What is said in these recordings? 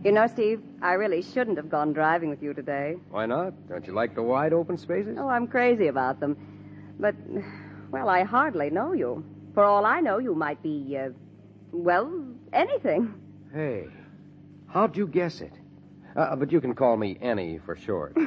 You know, Steve, I really shouldn't have gone driving with you today. Why not? Don't you like the wide open spaces? Oh, I'm crazy about them. But, well, I hardly know you. For all I know, you might be, anything. Hey, how'd you guess it? But you can call me Annie for short.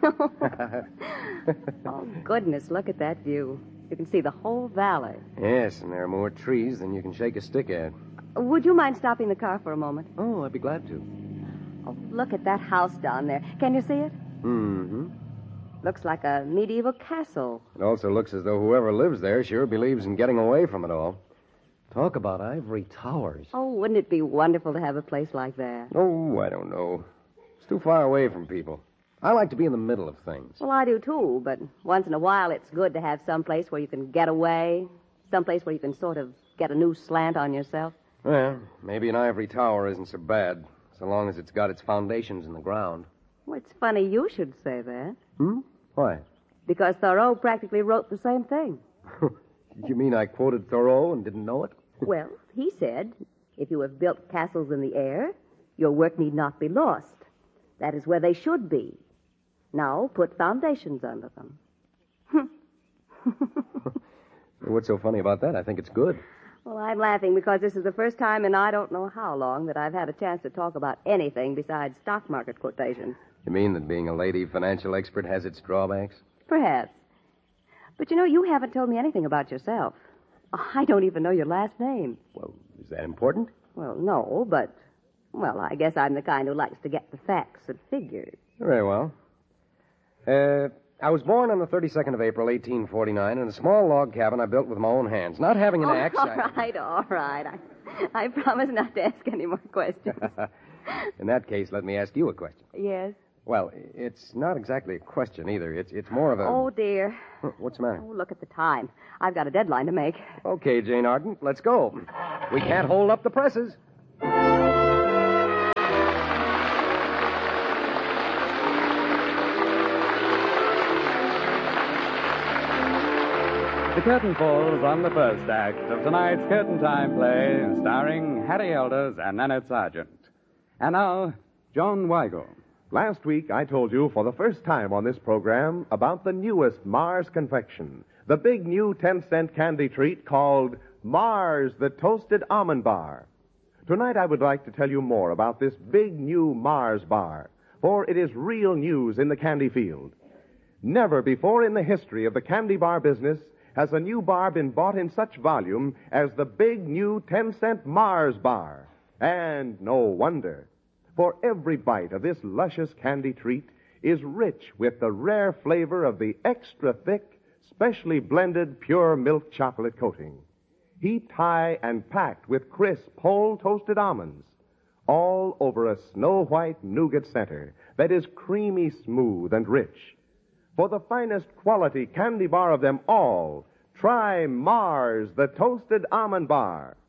Oh, goodness, look at that view. You can see the whole valley. Yes, and there are more trees than you can shake a stick at. Would you mind stopping the car for a moment? Oh, I'd be glad to. Oh, look at that house down there. Can you see it? Mm-hmm. Looks like a medieval castle. It also looks as though whoever lives there sure believes in getting away from it all. Talk about ivory towers. Oh, wouldn't it be wonderful to have a place like that? Oh, I don't know. It's too far away from people. I like to be in the middle of things. Well, I do, too, but once in a while it's good to have some place where you can get away, some place where you can sort of get a new slant on yourself. Well, maybe an ivory tower isn't so bad, so long as it's got its foundations in the ground. Well, it's funny you should say that. Why? Because Thoreau practically wrote the same thing. You mean I quoted Thoreau and didn't know it? Well, he said, if you have built castles in the air, your work need not be lost. That is where they should be. Now put foundations under them. What's so funny about that? I think it's good. Well, I'm laughing because this is the first time in I don't know how long that I've had a chance to talk about anything besides stock market quotations. You mean that being a lady financial expert has its drawbacks? Perhaps. But you know, you haven't told me anything about yourself. I don't even know your last name. Well, is that important? Well, no, but, well, I guess I'm the kind who likes to get the facts and figures. Very well. I was born on the 32nd of April, 1849, in a small log cabin I built with my own hands. Not having an axe... All right. I promise not to ask any more questions. In that case, let me ask you a question. Yes? Well, it's not exactly a question either. It's more of a... Oh, dear. What's the matter? Oh, look at the time. I've got a deadline to make. Okay, Jane Ardent, let's go. We can't hold up the presses. The curtain falls on the first act of tonight's Curtain Time play, starring Hattie Elders and Nanette Sargent. And now, John Weigel. Last week, I told you for the first time on this program about the newest Mars confection, the big new 10-cent candy treat called Mars the Toasted Almond Bar. Tonight, I would like to tell you more about this big new Mars bar, for it is real news in the candy field. Never before in the history of the candy bar business has a new bar been bought in such volume as the big new 10-cent Mars bar. And no wonder, for every bite of this luscious candy treat is rich with the rare flavor of the extra thick, specially blended pure milk chocolate coating. Heaped high and packed with crisp whole toasted almonds, all over a snow-white nougat center that is creamy smooth and rich. For the finest quality candy bar of them all, try Mars, the Toasted Almond Bar.